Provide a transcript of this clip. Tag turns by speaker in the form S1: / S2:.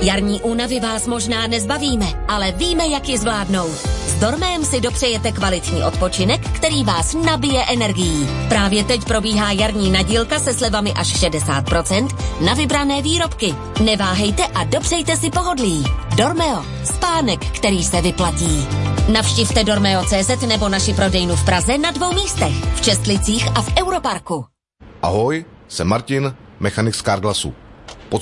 S1: Jarní únavy vás možná nezbavíme, ale víme, jak ji zvládnout. S Dormeem si dopřejete kvalitní odpočinek, který vás nabije energií. Právě teď probíhá jarní nadílka se slevami až 60% na vybrané výrobky. Neváhejte a dopřejte si pohodlí. Dormeo. Spánek, který se vyplatí. Navštivte dormeo.cz nebo naši prodejnu v Praze na 2 místech. V Čestlicích a v Europarku.
S2: Ahoj, jsem Martin, mechanik z Carglassu.